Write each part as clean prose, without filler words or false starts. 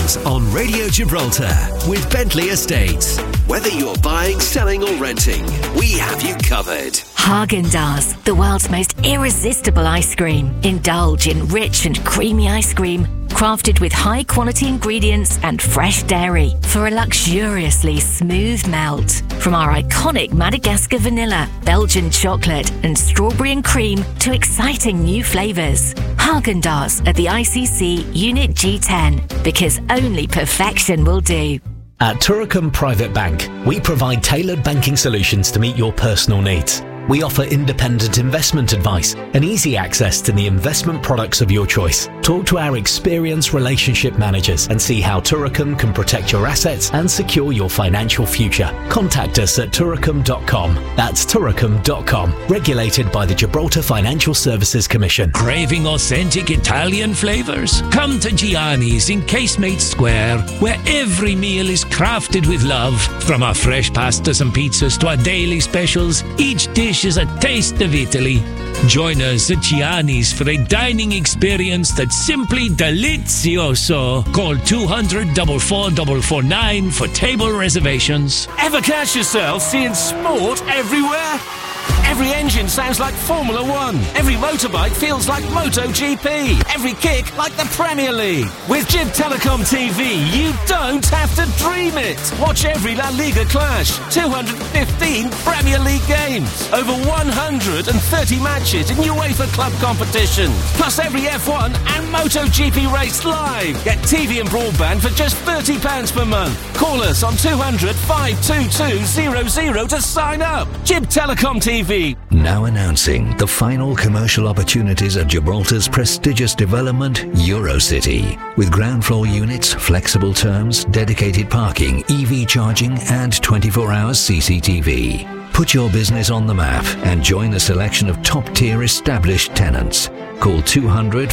Mornings on Radio Gibraltar with Bentley Estates. Whether you're buying, selling or renting, we have you covered. Häagen-Dazs, the world's most irresistible ice cream. Indulge in rich and creamy ice cream, crafted with high-quality ingredients and fresh dairy for a luxuriously smooth melt. From our iconic Madagascar vanilla, Belgian chocolate and strawberry and cream to exciting new flavours. Häagen-Dazs at the ICC Unit G10, because only perfection will do. At Turicum Private Bank, we provide tailored banking solutions to meet your personal needs. We offer independent investment advice and easy access to the investment products of your choice. Talk to our experienced relationship managers and see how Turicum can protect your assets and secure your financial future. Contact us at turicum.com. That's turicum.com. Regulated by the Gibraltar Financial Services Commission. Craving authentic Italian flavours? Come to Gianni's in Casemate Square, where every meal is crafted with love. From our fresh pastas and pizzas to our daily specials, each dish is a taste of Italy. Join us at Gianni's for a dining experience that's simply delizioso. Call 200 44449 for table reservations. Ever catch yourself seeing sport everywhere? Every engine sounds like Formula One. Every motorbike feels like MotoGP. Every kick like the Premier League. With Jib Telecom TV, you don't have to dream it. Watch every La Liga clash, 215 Premier League games, over 130 matches in UEFA club competitions, plus every F1 and MotoGP race live. Get TV and broadband for just £30 per month. Call us on 200 522 00 to sign up. Jib Telecom TV. Now announcing the final commercial opportunities at Gibraltar's prestigious development, Eurocity. With ground floor units, flexible terms, dedicated parking, EV charging and 24 hours CCTV. Put your business on the map and join a selection of top-tier established tenants. Call 200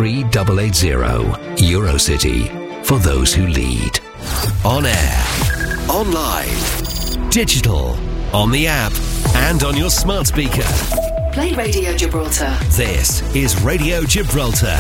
43880. Eurocity, for those who lead. On air, online, digital, on the app and on your smart speaker. Play Radio Gibraltar. This is Radio Gibraltar.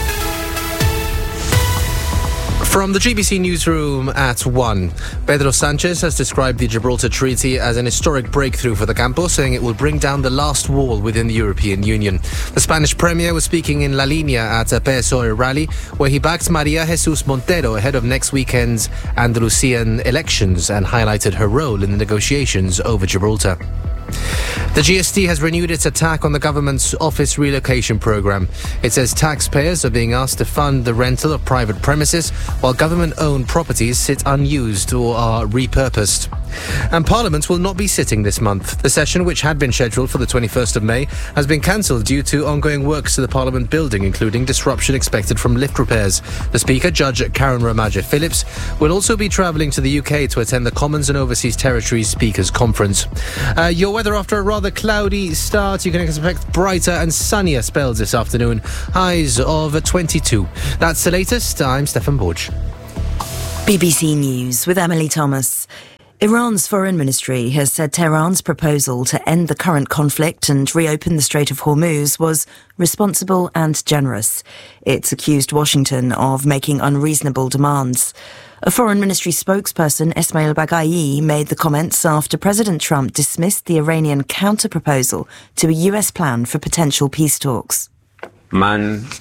From the GBC newsroom at 1, Pedro Sanchez has described the Gibraltar Treaty as an historic breakthrough for the Campo, saying it will bring down the last wall within the European Union. The Spanish Premier was speaking in La Línea at a PSOE rally, where he backed María Jesús Montero ahead of next weekend's Andalusian elections and highlighted her role in the negotiations over Gibraltar. The GST has renewed its attack on the government's office relocation programme. It says taxpayers are being asked to fund the rental of private premises while government-owned properties sit unused or are repurposed. And Parliament will not be sitting this month. The session, which had been scheduled for the 21st of May, has been cancelled due to ongoing works to the Parliament building, including disruption expected from lift repairs. The Speaker, Judge Karen Ramaja Phillips, will also be travelling to the UK to attend the Commons and Overseas Territories Speakers Conference. Your weather after a rather cloudy start. You can expect brighter and sunnier spells this afternoon. Highs of 22. That's the latest. I'm Stefan Borg. BBC News with Emily Thomas. Iran's foreign ministry has said Tehran's proposal to end the current conflict and reopen the Strait of Hormuz was responsible and generous. It's accused Washington of making unreasonable demands. A foreign ministry spokesperson, Esmail Baghaei, made the comments after President Trump dismissed the Iranian counter-proposal to a US plan for potential peace talks. I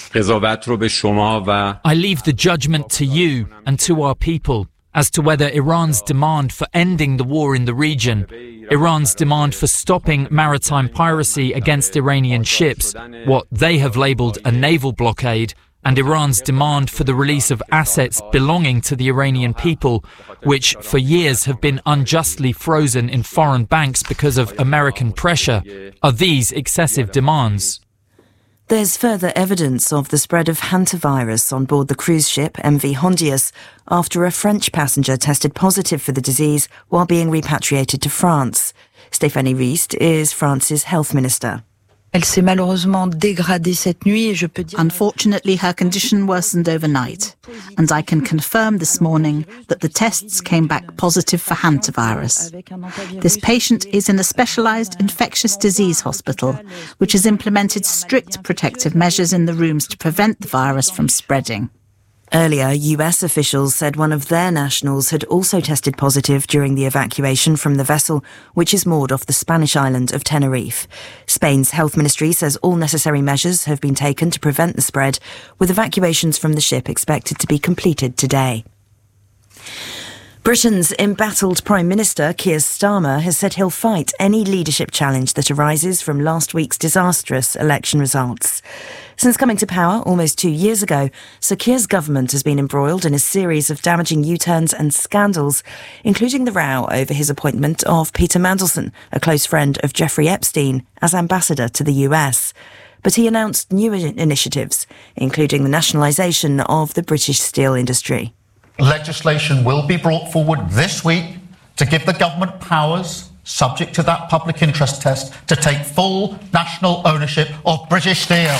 leave the judgment to you and to our people as to whether Iran's demand for ending the war in the region, Iran's demand for stopping maritime piracy against Iranian ships, what they have labelled a naval blockade, and Iran's demand for the release of assets belonging to the Iranian people, which for years have been unjustly frozen in foreign banks because of American pressure, are these excessive demands. There's further evidence of the spread of hantavirus on board the cruise ship MV Hondius after a French passenger tested positive for the disease while being repatriated to France. Stéphanie Riest is France's health minister. Unfortunately, her condition worsened overnight, and I can confirm this morning that the tests came back positive for hantavirus. This patient is in a specialised infectious disease hospital, which has implemented strict protective measures in the rooms to prevent the virus from spreading. Earlier, US officials said one of their nationals had also tested positive during the evacuation from the vessel, which is moored off the Spanish island of Tenerife. Spain's health ministry says all necessary measures have been taken to prevent the spread, with evacuations from the ship expected to be completed today. Britain's embattled Prime Minister Keir Starmer has said he'll fight any leadership challenge that arises from last week's disastrous election results. Since coming to power almost 2 years ago, Sir Keir's government has been embroiled in a series of damaging U-turns and scandals, including the row over his appointment of Peter Mandelson, a close friend of Jeffrey Epstein, as ambassador to the US. But he announced new initiatives, including the nationalisation of the British steel industry. Legislation will be brought forward this week to give the government powers, subject to that public interest test, to take full national ownership of British Steel.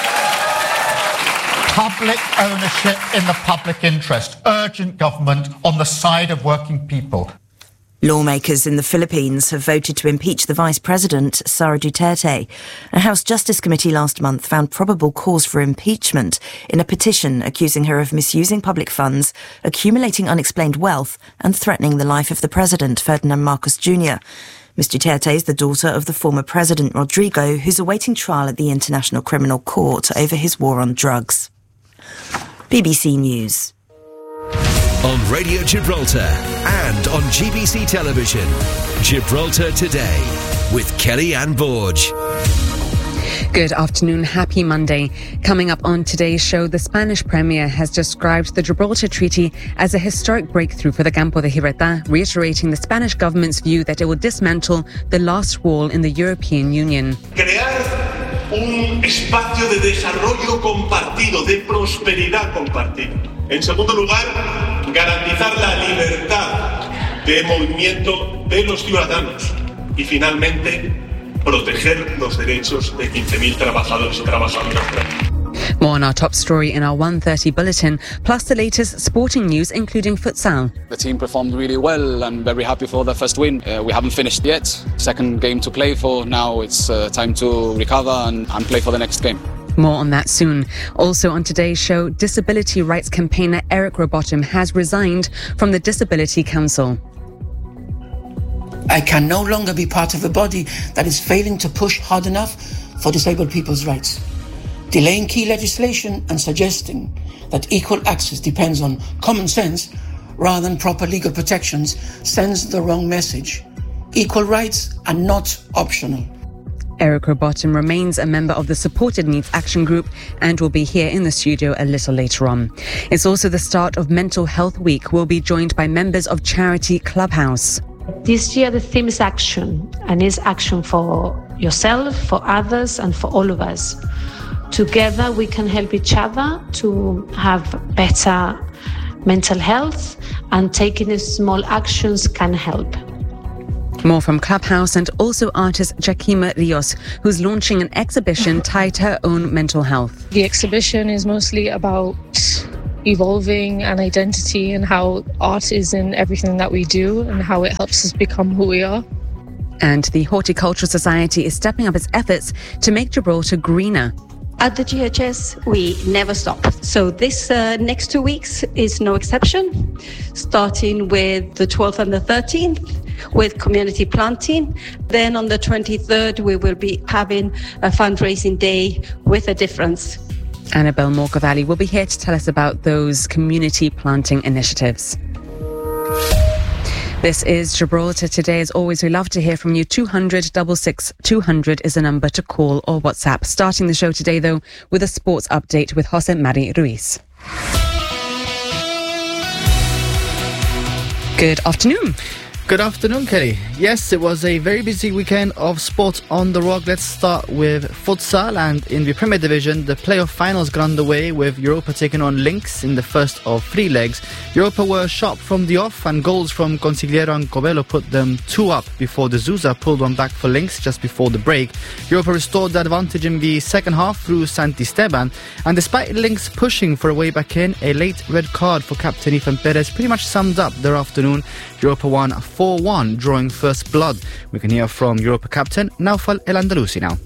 Public ownership in the public interest. Urgent government on the side of working people. Lawmakers in the Philippines have voted to impeach the Vice President, Sara Duterte. A House Justice Committee last month found probable cause for impeachment in a petition accusing her of misusing public funds, accumulating unexplained wealth, and threatening the life of the President, Ferdinand Marcos Jr. Ms. Duterte is the daughter of the former President Rodrigo, who's awaiting trial at the International Criminal Court over his war on drugs. BBC News. On Radio Gibraltar and on GBC Television, Gibraltar Today with Kellyanne Borge. Good afternoon, happy Monday. Coming up on today's show, the Spanish Premier has described the Gibraltar Treaty as a historic breakthrough for the Campo de Gibraltar, reiterating the Spanish government's view that it will dismantle the last wall in the European Union. Crear un espacio de desarrollo compartido, de prosperidad compartida. En segundo lugar, garantizar la libertad de movimiento de los ciudadanos. Y finalmente, proteger los derechos de 15.000 trabajadores y trabajadoras. More on our top story in our 1:30 bulletin, plus the latest sporting news, including futsal. The team performed really well. I'm very happy for the first win. We haven't finished yet. Second game to play for. Now it's time to recover and play for the next game. More on that soon. Also on today's show, disability rights campaigner Eric Rowbottom has resigned from the Disability Council. I can no longer be part of a body that is failing to push hard enough for disabled people's rights. Delaying key legislation and suggesting that equal access depends on common sense rather than proper legal protections sends the wrong message. Equal rights are not optional. Eric Rowbottom remains a member of the Supported Needs Action Group and will be here in the studio a little later on. It's also the start of Mental Health Week. We'll be joined by members of charity Clubhouse. This year the theme is action, and is action for yourself, for others, and for all of us. Together we can help each other to have better mental health, and taking small actions can help. More from Clubhouse and also artist Jaquima Rios, who's launching an exhibition tied to her own mental health. The exhibition is mostly about evolving an identity and how art is in everything that we do and how it helps us become who we are. And the Horticultural Society is stepping up its efforts to make Gibraltar greener. At the GHS, we never stop. So this next 2 weeks is no exception, starting with the 12th and the 13th with community planting. Then on the 23rd, we will be having a fundraising day with a difference. Annabelle Morcavalli will be here to tell us about those community planting initiatives. This is Gibraltar Today. As always, we love to hear from you. 200 66 200 is the number to call or WhatsApp. Starting the show today, though, with a sports update with Jose Mari Ruiz. Good afternoon. Good afternoon, Kelly. Yes, it was a very busy weekend of sports on the rock. Let's start with futsal, and in the Premier Division, the playoff finals got underway with Europa taking on Lynx in the first of 3 legs. Europa were sharp from the off, and goals from Consigliere and Covelo put them 2 up before the Zusa pulled one back for Lynx just before the break. Europa restored the advantage in the second half through Santisteban, and despite Lynx pushing for a way back in, a late red card for captain Ethan Perez pretty much summed up their afternoon. Europa won 4-1, drawing first blood. We can hear from Europa captain Naufal El Andalusi now.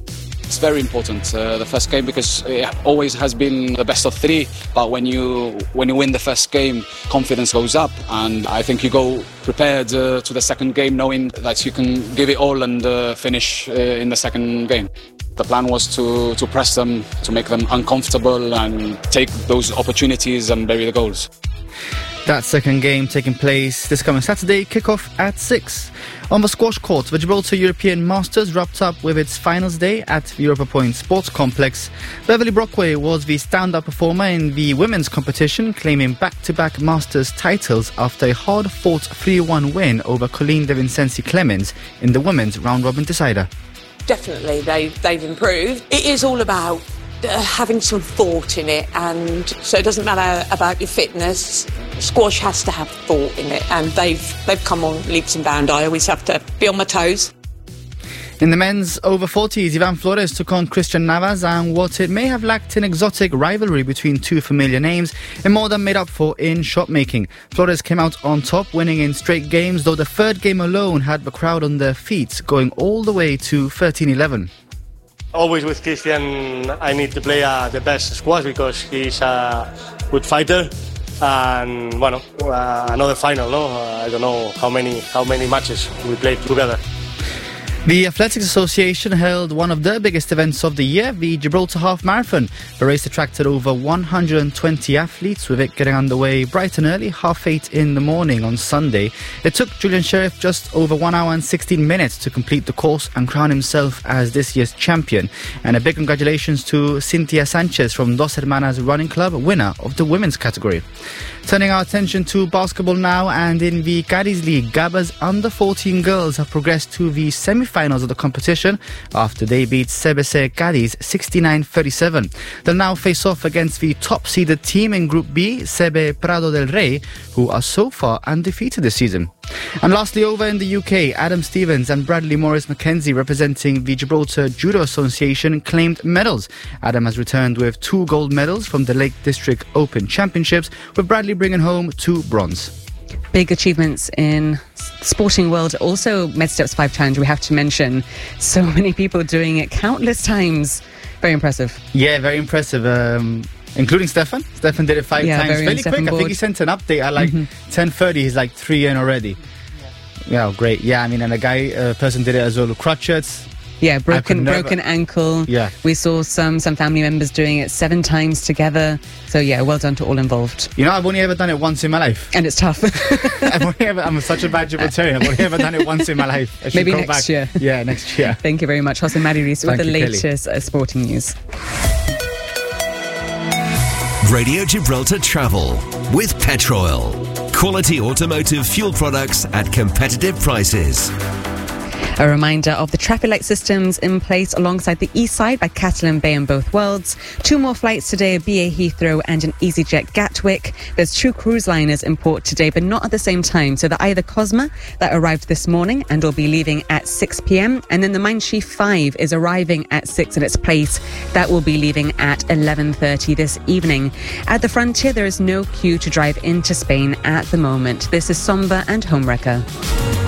It's very important, the first game, because it always has been the best of three. But when you win the first game, confidence goes up, and I think you go prepared to the second game, knowing that you can give it all and finish in the second game. The plan was to press them, to make them uncomfortable and take those opportunities and bury the goals. That second game taking place this coming Saturday, kick-off at 6. On the squash court, the Gibraltar European Masters wrapped up with its finals day at the Europa Point Sports Complex. Beverly Brockway was the stand-up performer in the women's competition, claiming back-to-back Masters titles after a hard-fought 3-1 win over Colleen de Vincenzi Clemens in the women's round-robin decider. Definitely, they've improved. It is all about having some thought in it, and so it doesn't matter about your fitness. Squash has to have thought in it, and they've come on leaps and bounds. I always have to be on my toes. In the men's over 40s, Ivan Flores took on Christian Navas, and what it may have lacked in exotic rivalry between two familiar names, it more than made up for in shot making. Flores came out on top, winning in straight games, though the third game alone had the crowd on their feet, going all the way to 13-11. Always with Christian, I need to play the best squash because he's a good fighter. And another final. I don't know how many matches we played together. The Athletics Association held one of their biggest events of the year, the Gibraltar Half Marathon. The race attracted over 120 athletes, with it getting underway bright and early, 8:30 in the morning on Sunday. It took Julian Sheriff just over 1 hour and 16 minutes to complete the course and crown himself as this year's champion. And a big congratulations to Cynthia Sanchez from Dos Hermanas Running Club, winner of the women's category. Turning our attention to basketball now, and in the Cadiz League, Gaba's under-14 girls have progressed to the semi-finals of the competition after they beat CBC Cadiz 69-37. They'll now face off against the top-seeded team in Group B, CB Prado del Rey, who are so far undefeated this season. And lastly, over in the UK, Adam Stevens and Bradley Morris Mackenzie, representing the Gibraltar Judo Association, claimed medals. Adam has returned with 2 gold medals from the Lake District Open Championships, with Bradley bringing home 2 bronze. Big achievements in the sporting world. Also, MedSteps 5 Challenge, we have to mention. So many people doing it countless times. Very impressive. Yeah, very impressive. Including Stefan. Stefan did it 5 times. Fairly quick. I think he sent an update at 10:30. He's 3 in already. Yeah, great. Yeah, I mean, and a person did it as well. Crutchets. Yeah, broken ankle. Yeah. We saw some family members doing it 7 times together. So yeah, well done to all involved. You know, I've only ever done it once in my life. And it's tough. I'm such a bad Gibraltarian. I've only ever done it once in my life. I should Maybe go next back. year. Yeah, next year. Thank you very much. Jose Mari Rees with the latest sporting news. Radio Gibraltar Travel with Petroil. Quality automotive fuel products at competitive prices. A reminder of the traffic light systems in place alongside the east side by Catalan Bay and Both Worlds. 2 more flights today, a BA Heathrow and an EasyJet Gatwick. There's 2 cruise liners in port today, but not at the same time. So the either Cosma that arrived this morning and will be leaving at 6 p.m. And then the Mein Schiff 5 is arriving at 6 in its place. That will be leaving at 11:30 this evening. At the frontier, there is no queue to drive into Spain at the moment. This is Somba and Homewrecker.